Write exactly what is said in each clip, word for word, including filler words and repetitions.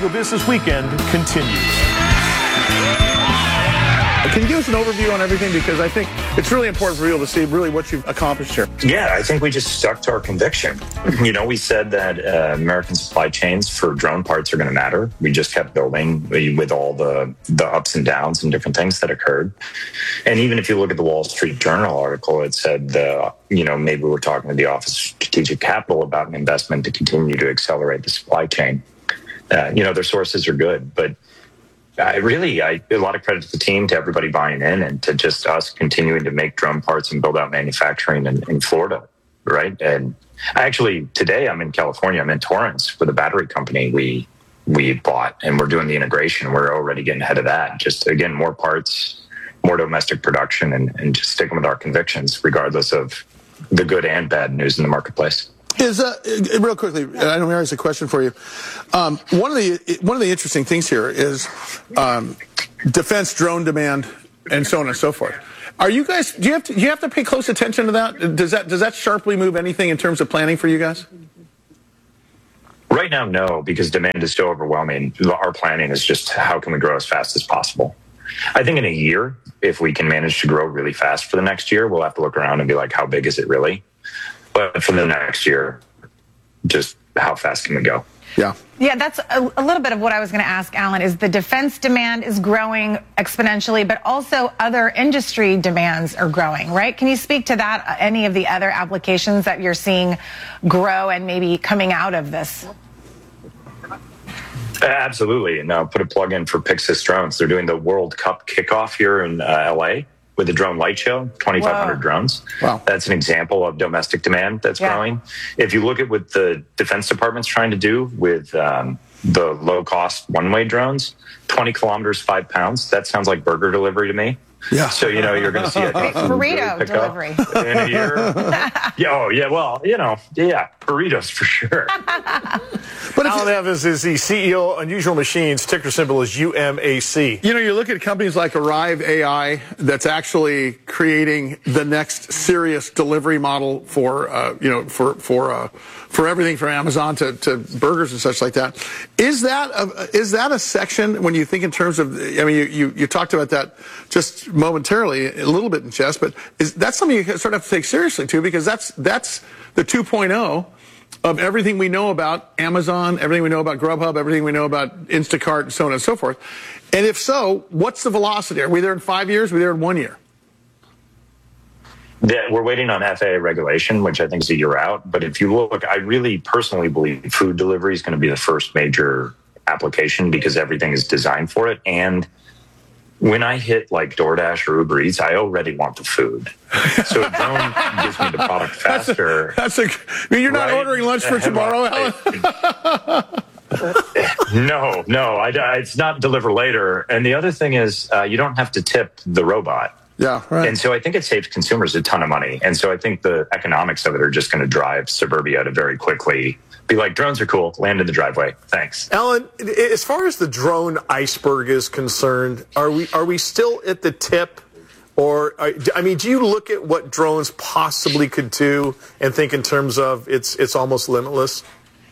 business weekend continues. Can you give us an overview on everything? Because I think it's really important for people to see really what you've accomplished here. Yeah, I think we just stuck to our conviction. You know, we said that uh, American supply chains for drone parts are going to matter. We just kept building with all the, the ups and downs and different things that occurred. And even if you look at the Wall Street Journal article, it said, uh, you know, maybe we're talking to the Office of Strategic Capital about an investment to continue to accelerate the supply chain. Uh, you know, their sources are good, but I really, I a lot of credit to the team, to everybody buying in, and to just us continuing to make drone parts and build out manufacturing in, in Florida, right? And actually, today I'm in California. I'm in Torrance with a battery company we we bought, and we're doing the integration. We're already getting ahead of that. Just, again, more parts, more domestic production, and, and just sticking with our convictions, regardless of the good and bad news in the marketplace. Is uh, real quickly, I know Mary has a question for you. Um, one of the one of the interesting things here is um, defense drone demand and so on and so forth. Are you guys? Do you have to? Do you have to pay close attention to that? Does that does that sharply move anything in terms of planning for you guys? Right now, no, because demand is so overwhelming. Our planning is just how can we grow as fast as possible. I think in a year, if we can manage to grow really fast for the next year, we'll have to look around and be like, how big is it really? But for the next year, just how fast can we go? Yeah. Yeah, that's a, a little bit of what I was going to ask, Alan, is the defense demand is growing exponentially, but also other industry demands are growing, right? Can you speak to that, any of the other applications that you're seeing grow and maybe coming out of this? Absolutely. And I'll put a plug in for Pixis Drones. They're doing the World Cup kickoff here in uh, L A with the drone light show, twenty-five hundred Whoa. Drones. Wow. That's an example of domestic demand that's yeah. growing. If you look at what the Defense Department's trying to do with um, the low-cost one-way drones, twenty kilometers, five pounds, that sounds like burger delivery to me. Yeah. So, you know, you're going to see a burrito delivery in a year. yeah, oh, yeah, well, you know, yeah, burritos for sure. But Alan Evans is the C E O of Unusual Machines. Ticker symbol is U M A C. You know, you look at companies like Arrive A I that's actually creating the next serious delivery model for, uh, you know, for for uh, for everything from Amazon to, to burgers and such like that. Is that a, is that a section when you think in terms of? I mean, you you, you talked about that just momentarily a little bit in chess, but is that something you sort of have to take seriously too, because that's that's the two point oh of everything we know about Amazon, everything we know about Grubhub, everything we know about Instacart, and so on and so forth. And if so, what's the velocity? Are we there in five years? Are we there in one year? Yeah, we're waiting on F A A regulation, which I think is a year out. But if you look, I really personally believe food delivery is going to be the first major application because everything is designed for it. And when I hit like DoorDash or Uber Eats, I already want the food. So a drone gives me the product faster. That's a, that's a, I mean, you're not right? ordering lunch for tomorrow, Alan? no, no, I, I, it's not deliver later. And the other thing is uh, you don't have to tip the robot. Yeah, right. And so I think it saves consumers a ton of money. And so I think the economics of it are just going to drive Suburbia to very quickly be like, drones are cool, land in the driveway. Thanks. Alan, as far as the drone iceberg is concerned, are we are we still at the tip? Or, I mean, do you look at what drones possibly could do and think in terms of it's it's almost limitless?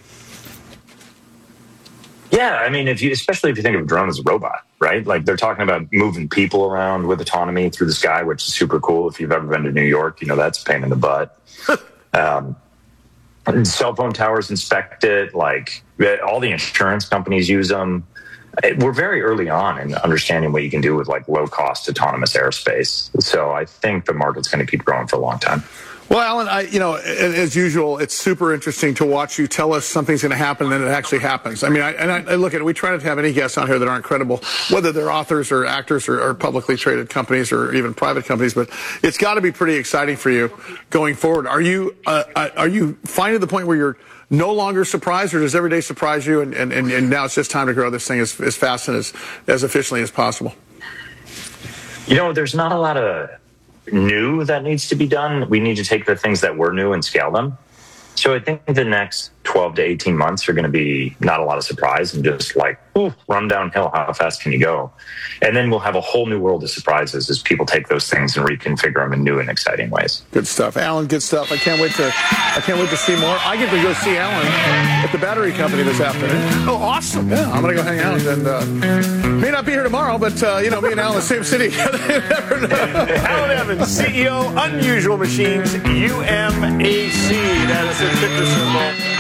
Yeah, I mean, if you, especially if you think of a drone as a robot, right? Like they're talking about moving people around with autonomy through the sky, which is super cool. If you've ever been to New York, you know that's a pain in the butt. um, cell phone towers inspect it. Like all the insurance companies use them. We're very early on in understanding what you can do with like low cost autonomous airspace. So I think the market's going to keep growing for a long time. Well, Alan, I, you know, as usual, it's super interesting to watch you tell us something's going to happen and then it actually happens. I mean, I, and I, I look at it, we try not to have any guests on here that aren't credible, whether they're authors or actors or, or publicly traded companies or even private companies, but it's got to be pretty exciting for you going forward. Are you, uh, are you finding the point where you're no longer surprised, or does every day surprise you and, and, and now it's just time to grow this thing as, as fast and as, as efficiently as possible? You know, there's not a lot of new that needs to be done. We need to take the things that were new and scale them. So I think the next twelve twelve to eighteen months are going to be not a lot of surprise and just like, ooh, run downhill. How fast can you go? And then we'll have a whole new world of surprises as people take those things and reconfigure them in new and exciting ways. Good stuff, Alan. Good stuff. I can't wait to I can't wait to see more. I get to go see Alan at the battery company this afternoon. Oh, awesome. Yeah, I'm going to go hang out. And uh, may not be here tomorrow, but, uh, you know, me and Alan in the same city. You never know. Alan Evans, C E O, Unusual Machines, U M A C. That is a ticker symbol.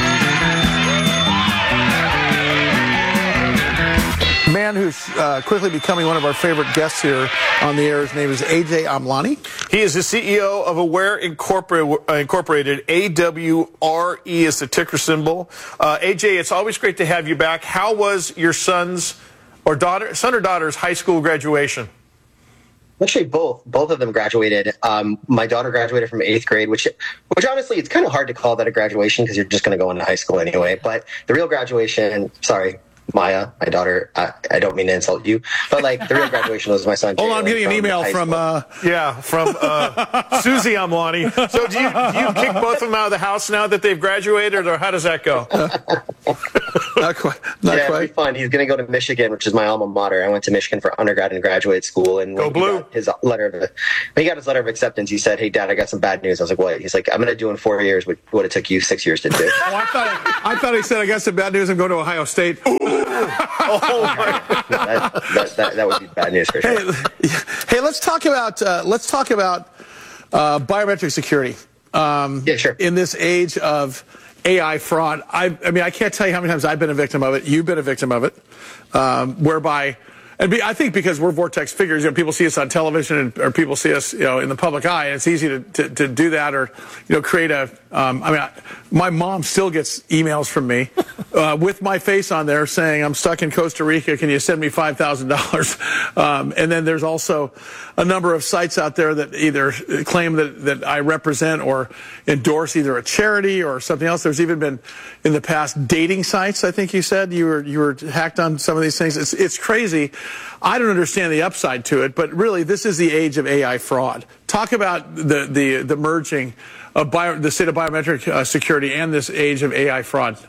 Man who's uh, quickly becoming one of our favorite guests here on the air. His name is A J Amlani. He is the C E O of Aware Incorporated. Incorporated. A W R E is the ticker symbol. Uh, A J, it's always great to have you back. How was your son's or daughter, son or daughter's high school graduation? Actually, both. Both of them graduated. Um, my daughter graduated from eighth grade, which, which honestly, it's kind of hard to call that a graduation because you're just going to go into high school anyway. But the real graduation, sorry, Maya, my daughter, I, I don't mean to insult you, but like the real graduation was my son. Hold on, I'm getting an email from, uh, yeah, from uh, Susie Amlani. So do you, do you kick both of them out of the house now that they've graduated, or how does that go? Not quite. Not yeah, quite. it'll be fun. He's going to go to Michigan, which is my alma mater. I went to Michigan for undergrad and graduate school. And Go when Blue. He got his letter of, when he got his letter of acceptance, he said, "Hey, Dad, I got some bad news." I was like, "What?" He's like, "I'm going to do in four years what, what it took you six years to do." Oh, I thought I thought he said, "I got some bad news. I'm going to Ohio State." Oh, my. that, that, that, that would be bad news for sure. Hey, hey let's talk about uh, let's talk about uh, biometric security. Um, Yeah, sure. In this age of A I fraud, I, I mean, I can't tell you how many times I've been a victim of it. You've been a victim of it, um, whereby. And be, I think because we're Vortex figures, you know, people see us on television, and, or people see us, you know, in the public eye, and it's easy to, to, to do that, or, you know, create a. Um, I mean, I, my mom still gets emails from me uh, with my face on there saying, "I'm stuck in Costa Rica. Can you send me five thousand dollars?" Um, and then there's also a number of sites out there that either claim that that I represent or endorse either a charity or something else. There's even been in the past dating sites. I think you said you were you were hacked on some of these things. It's it's crazy. I don't understand the upside to it, but really, this is the age of A I fraud. Talk about the the, the merging of bio, the state of biometric uh, security and this age of A I fraud.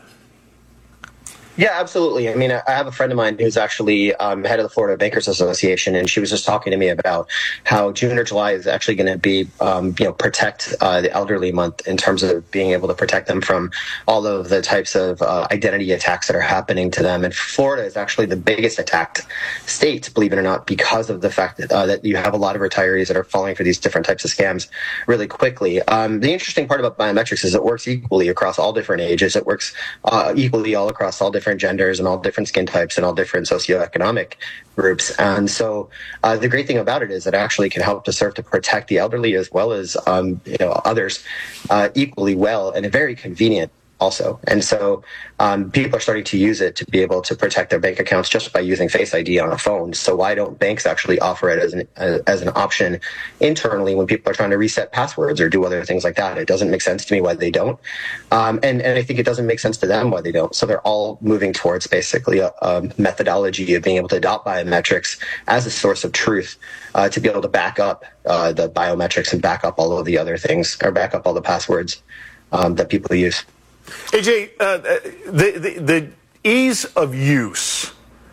Yeah, absolutely. I mean, I have a friend of mine who's actually um, head of the Florida Bankers Association, and she was just talking to me about how June or July is actually going to be, um, you know, protect uh, the elderly month in terms of being able to protect them from all of the types of uh, identity attacks that are happening to them. And Florida is actually the biggest attacked state, believe it or not, because of the fact that, uh, that you have a lot of retirees that are falling for these different types of scams really quickly. Um, the interesting part about biometrics is it works equally across all different ages. It works uh, equally all across all different genders and all different skin types and all different socioeconomic groups. And so uh, the great thing about it is it actually can help to serve to protect the elderly as well as um, you know others uh, equally well, and very convenient also. And so um, people are starting to use it to be able to protect their bank accounts just by using Face I D on a phone. So why don't banks actually offer it as an uh, as an option internally when people are trying to reset passwords or do other things like that? It doesn't make sense to me why they don't. Um, and, and I think it doesn't make sense to them why they don't. So they're all moving towards basically a, a methodology of being able to adopt biometrics as a source of truth uh, to be able to back up uh, the biometrics and back up all of the other things, or back up all the passwords um, that people use. A J, uh, the, the the ease of use.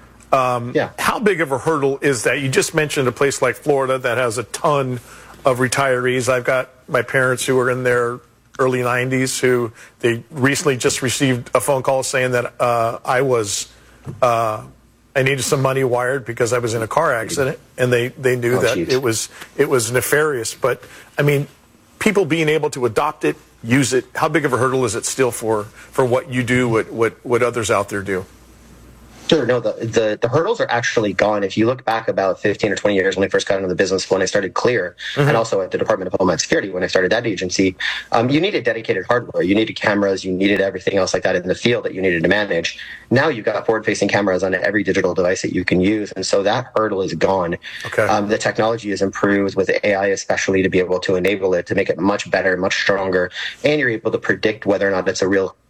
Um, yeah. How big of a hurdle is that? You just mentioned a place like Florida that has a ton of retirees. I've got my parents who are in their early nineties who they recently just received a phone call saying that uh, I was uh, I needed some money wired because I was in a car accident, and they they knew oh, that geez. it was it was nefarious. But I mean, people being able to adopt it, use it, how big of a hurdle is it still for, for what you do, what, what, what others out there do? Sure. No, the, the, the hurdles are actually gone. If you look back about fifteen or twenty years when I first got into the business, when I started Clear, mm-hmm. and also at the Department of Homeland Security when I started that agency, um, you needed dedicated hardware. You needed cameras. You needed everything else like that in the field that you needed to manage. Now you've got forward-facing cameras on every digital device that you can use, and so that hurdle is gone. Okay. Um, the technology is improved with A I especially to be able to enable it, to make it much better, much stronger, and you're able to predict whether or not it's a real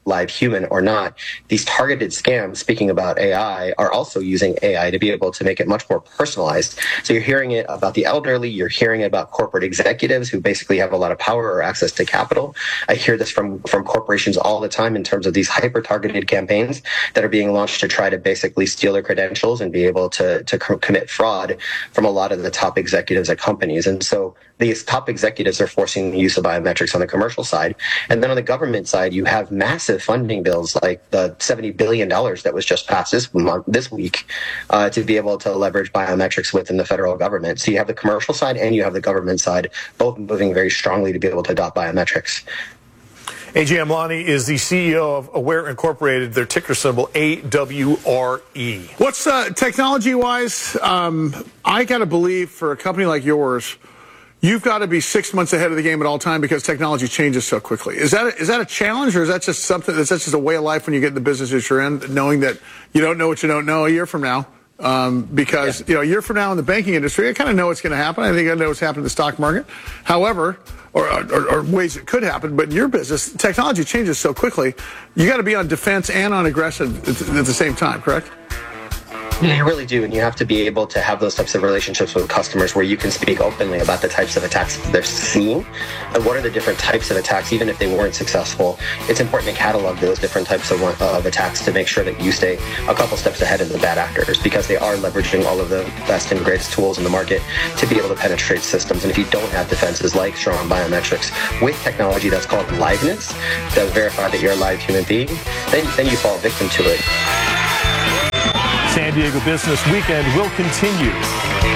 live human or not. These targeted scams, speaking about A I, are also using A I to be able to make it much more personalized. So you're hearing it about the elderly, you're hearing it about corporate executives who basically have a lot of power or access to capital. I hear this from, from corporations all the time in terms of these hyper-targeted campaigns that are being launched to try to basically steal their credentials and be able to, to co- commit fraud from a lot of the top executives at companies. And so these top executives are forcing the use of biometrics on the commercial side. And then on the government side, you have massive funding bills like the seventy billion dollars that was just passed this month, this week, uh, to be able to leverage biometrics within the federal government. So you have the commercial side and you have the government side, both moving very strongly to be able to adopt biometrics. A J Amlani is the C E O of Aware Incorporated, their ticker symbol A W R E. What's uh, technology-wise, um, I got to believe for a company like yours, you've got to be six months ahead of the game at all time because technology changes so quickly. Is that a, is that a challenge, or is that just something that's just a way of life when you get in the business that you're in, knowing that you don't know what you don't know a year from now? Um, because, yeah. you know, a year from now in the banking industry, I kind of know what's going to happen. I think I know what's happening in the stock market. However, or, or, or ways it could happen, but in your business, technology changes so quickly, you got to be on defense and on aggressive at, at the same time, correct? You really do, and you have to be able to have those types of relationships with customers where you can speak openly about the types of attacks that they're seeing and what are the different types of attacks, even if they weren't successful. It's important to catalog those different types of, of attacks to make sure that you stay a couple steps ahead of the bad actors, because they are leveraging all of the best and greatest tools in the market to be able to penetrate systems. And if you don't have defenses like strong biometrics with technology that's called liveness, that verify that you're a live human being, then, then you fall victim to it. San Diego Business Weekend will continue.